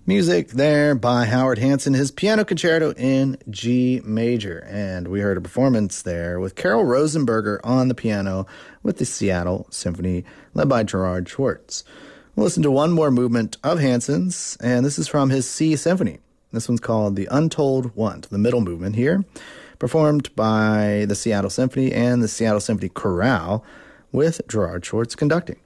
Music there by Howard Hanson, his piano concerto in G major. And we heard a performance there with Carol Rosenberger on the piano with the Seattle Symphony led by Gerard Schwartz. We'll listen to one more movement of Hanson's, and this is from his C Symphony. This one's called The Untold Want, the middle movement here, performed by the Seattle Symphony and the Seattle Symphony Chorale with Gerard Schwartz conducting.